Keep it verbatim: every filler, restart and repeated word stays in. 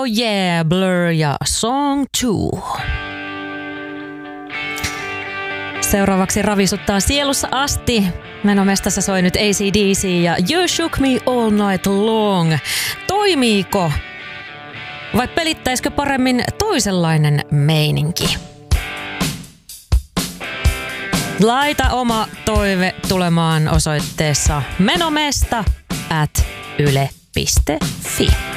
yeah, Blur ja Song two. Seuraavaksi ravisuttaa sielussa asti. Menomestassa soi nyt A C D C ja You Shook Me All Night Long. Toimiiko? Vai pelittäisikö paremmin toisenlainen meininki? Laita oma toive tulemaan osoitteessa menomesta at yle piste fi.